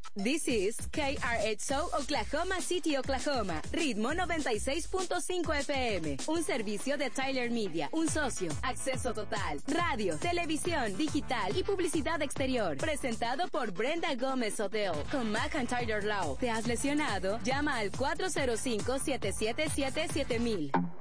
This is KRXO Oklahoma City, Oklahoma. Ritmo 96.5 FM. Un servicio de Tyler Media. Un socio. Acceso total. Radio, televisión, digital y publicidad exterior. Presentado por Brenda Gómez Odell. Con McIntyre Law. ¿Te has lesionado? Llama al 405-777-7000.